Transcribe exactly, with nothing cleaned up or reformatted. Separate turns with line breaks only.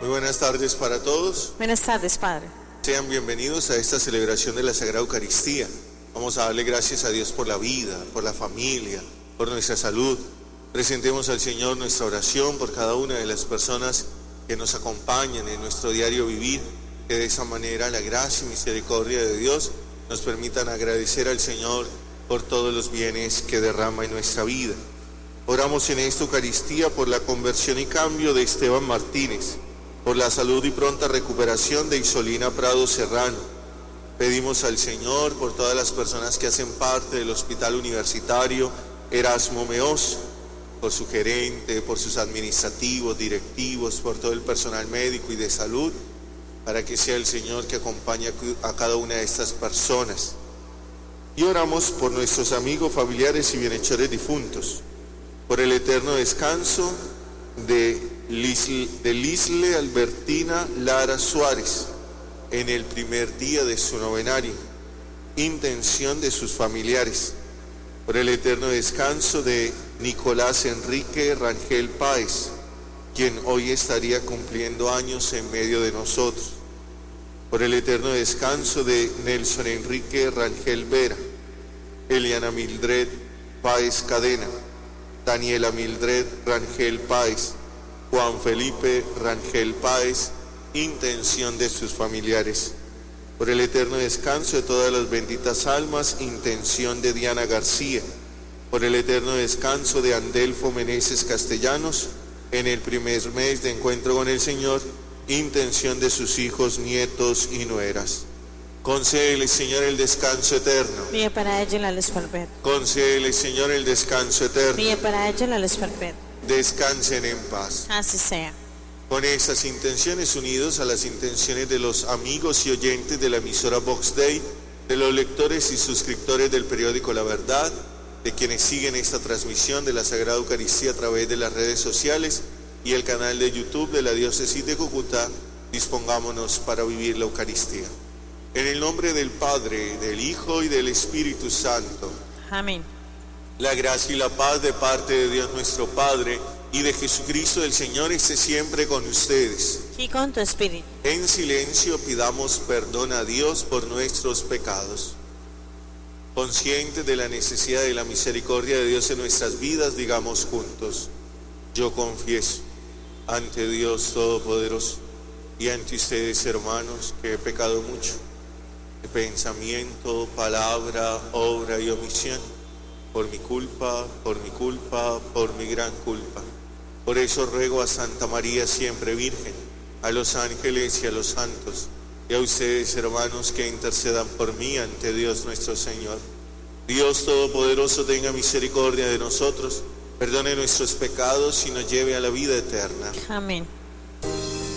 Muy buenas tardes para todos.
Buenas tardes, Padre.
Sean bienvenidos a esta celebración de la Sagrada Eucaristía. Vamos a darle gracias a Dios por la vida, por la familia, por nuestra salud. Presentemos al Señor nuestra oración por cada una de las personas que nos acompañan en nuestro diario vivir, que de esa manera la gracia y misericordia de Dios nos permitan agradecer al Señor por todos los bienes que derrama en nuestra vida. Oramos en esta Eucaristía por la conversión y cambio de Esteban Martínez, por la salud y pronta recuperación de Isolina Prado Serrano. Pedimos al Señor por todas las personas que hacen parte del Hospital Universitario Erasmo Meós, por su gerente, por sus administrativos, directivos, por todo el personal médico y de salud, para que sea el Señor que acompañe a cada una de estas personas. Y oramos por nuestros amigos, familiares y bienhechores difuntos, por el eterno descanso de Lisle, de Lisle Albertina Lara Suárez en el primer día de su novenario, intención de sus familiares, por el eterno descanso de Nicolás Enrique Rangel Páez, quien hoy estaría cumpliendo años en medio de nosotros, por el eterno descanso de Nelson Enrique Rangel Vera, Eliana Mildred Páez Cadena, Daniela Mildred Rangel Páez, Juan Felipe Rangel Páez, intención de sus familiares, por el eterno descanso de todas las benditas almas, intención de Diana García, por el eterno descanso de Andelfo Meneses Castellanos, en el primer mes de encuentro con el Señor, intención de sus hijos, nietos y nueras. Concédele, Señor, el descanso eterno.
Via para ello la luz perpetua.
Concédele, Señor, el descanso eterno.
Via para ello la luz perpetua.
Descansen en paz.
Así sea.
Con estas intenciones, unidos a las intenciones de los amigos y oyentes de la emisora Vox Dei, de los lectores y suscriptores del periódico La Verdad, de quienes siguen esta transmisión de la Sagrada Eucaristía a través de las redes sociales y el canal de YouTube de la Diócesis de Cúcuta, dispongámonos para vivir la Eucaristía. En el nombre del Padre, del Hijo y del Espíritu Santo.
Amén.
La gracia y la paz de parte de Dios nuestro Padre y de Jesucristo el Señor esté siempre con ustedes.
Y con tu espíritu.
En silencio pidamos perdón a Dios por nuestros pecados. Conscientes de la necesidad de la misericordia de Dios en nuestras vidas, digamos juntos: yo confieso ante Dios Todopoderoso y ante ustedes, hermanos, que he pecado mucho, de pensamiento, palabra, obra y omisión, por mi culpa, por mi culpa, por mi gran culpa. Por eso ruego a Santa María siempre Virgen, a los ángeles y a los santos, y a ustedes, hermanos, que intercedan por mí ante Dios nuestro Señor. Dios Todopoderoso tenga misericordia de nosotros, perdone nuestros pecados y nos lleve a la vida eterna.
Amén.